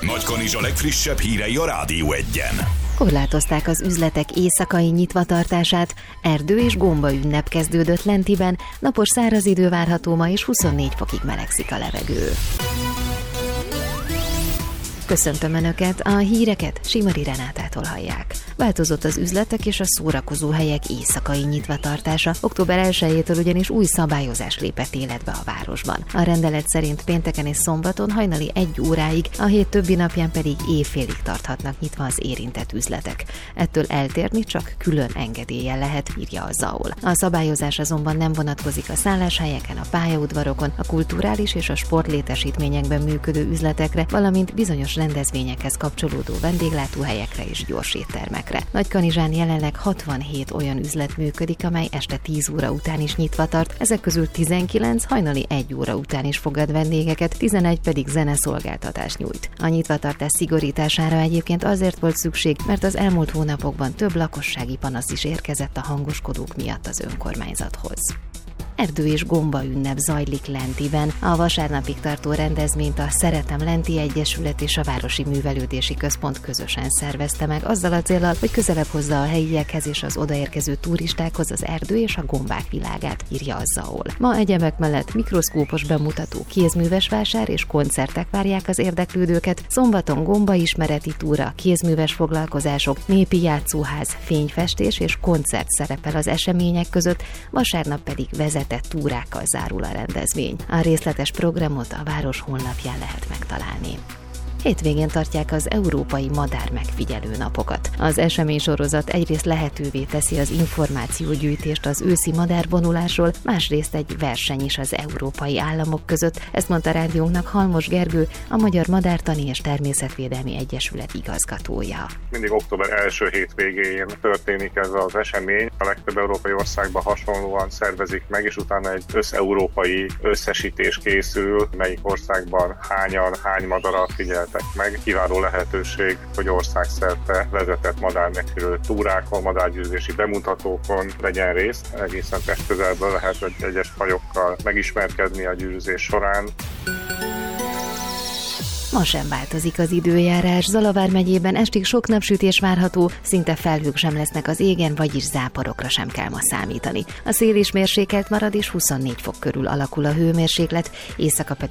Nagykanizsa legfrissebb hírei a Rádió Egyen. Korlátozták az üzletek éjszakai nyitvatartását, erdő- és gomba ünnep kezdődött Lentiben, napos száraz idő várható ma és 24 fokig melegszik a levegő. Köszöntöm Önöket, a híreket Simari Renátától hallják. Változott az üzletek és a szórakozó helyek éjszakai nyitvatartása, október 1-től ugyanis új szabályozás lépett életbe a városban. A rendelet szerint pénteken és szombaton hajnali 1 óráig, a hét többi napján pedig éjfélig tarthatnak nyitva az érintett üzletek. Ettől eltérni csak külön engedéllyel lehet, írja a ZAOL. A szabályozás azonban nem vonatkozik a szálláshelyeken, a pályaudvarokon, a kulturális és a sportlétesítményekben működő üzletekre, valamint bizonyos rendezvényekhez kapcsolódó vendéglátóhelyekre és gyorséttermekre. Nagykanizsán jelenleg 67 olyan üzlet működik, amely este 10 óra után is nyitva tart, ezek közül 19 hajnali 1 óra után is fogad vendégeket, 11 pedig zeneszolgáltatást nyújt. A nyitvatartás szigorítására egyébként azért volt szükség, mert az elmúlt hónapokban több lakossági panasz is érkezett a hangoskodók miatt az önkormányzathoz. Erdő- és gomba ünnep zajlik Lentiben. A vasárnapig tartó rendezvényt a Szeretem Lenti Egyesület és a Városi Művelődési Központ közösen szervezte meg, azzal a céllal, hogy közelebb hozza a helyiekhez és az odaérkező turistákhoz az erdő és a gombák világát, írja a ZAOL. Ma egyebek mellett mikroszkópos bemutató, kézműves vásár és koncertek várják az érdeklődőket, szombaton gombaismereti túra, kézműves foglalkozások, népi játszóház, fényfestés és koncert szerepel az események között, vasárnap pedig vezetett túrákkal zárul a rendezvény. A részletes programot a város honlapján lehet megtalálni. Hétvégén tartják az Európai Madár Megfigyelő Napokat. Az eseménysorozat egyrészt lehetővé teszi az információgyűjtést az őszi madárvonulásról, másrészt egy verseny is az európai államok között, ezt mondta rádiónknak Halmos Gergő, a Magyar Madártani és Természetvédelmi Egyesület igazgatója. Mindig október első hétvégén történik ez az esemény. A legtöbb európai országban hasonlóan szervezik meg, és utána egy összeurópai összesítés készül, melyik országban hány madarat figyeltek meg. Kiváló lehetőség, hogy országszerte vezetett madármegfigyelő túrákon, madárgyőzési bemutatókon vegyen részt. Egészen testközelből lehet egyes fajokkal megismerkedni a gyűrűzés során. Ma sem változik az időjárás. Zalavár megyében estig sok napsütés várható, szinte felhők sem lesznek az égen, vagyis záporokra sem kell ma számítani. A szél is mérsékelt marad, és 24 fok körül alakul a hőmérséklet, éjszaka pedig